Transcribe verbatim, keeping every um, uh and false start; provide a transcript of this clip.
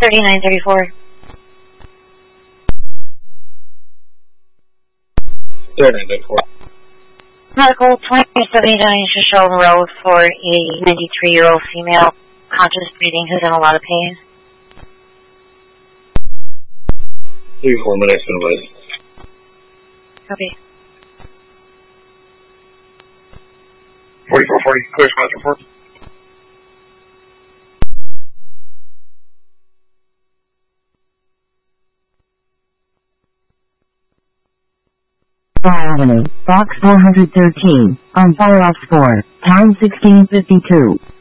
thirty-nine thirty-four. thirty-nine thirty-four. Medical twenty seventy-nine Shoshone Road for a ninety-three-year-old female, conscious breathing, who's in a lot of pain. Three, four minutes and wait. Copy. forty-four forty, clear spot report. Avenue, Box four hundred thirteen, on Fire Ops four, Pound sixteen fifty-two.